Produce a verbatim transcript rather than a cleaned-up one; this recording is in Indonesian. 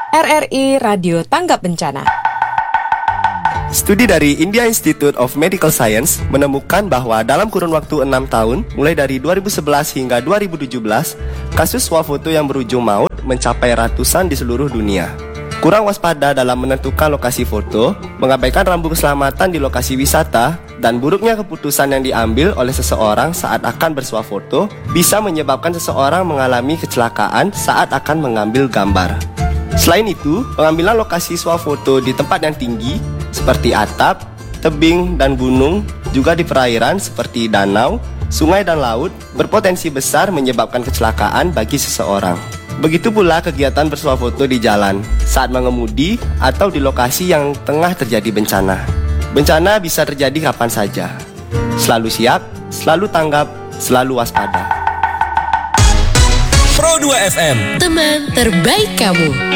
R R I Radio Tanggap Bencana. Studi dari India Institute of Medical Science menemukan bahwa dalam kurun waktu enam tahun, mulai dari dua ribu sebelas hingga dua ribu tujuh belas, kasus swafoto yang berujung maut mencapai ratusan di seluruh dunia. Kurang waspada dalam menentukan lokasi foto, mengabaikan rambu keselamatan di lokasi wisata, dan buruknya keputusan yang diambil oleh seseorang saat akan bersuah foto bisa menyebabkan seseorang mengalami kecelakaan saat akan mengambil gambar. Selain itu, pengambilan lokasi swafoto di tempat yang tinggi seperti atap, tebing, dan gunung, juga di perairan seperti danau, sungai, dan laut berpotensi besar menyebabkan kecelakaan bagi seseorang. Begitu pula kegiatan bersuah foto di jalan, saat mengemudi, atau di lokasi yang tengah terjadi bencana. Bencana bisa terjadi kapan saja. Selalu siap, selalu tanggap, selalu waspada. Pro dua F M, Teman terbaik kamu.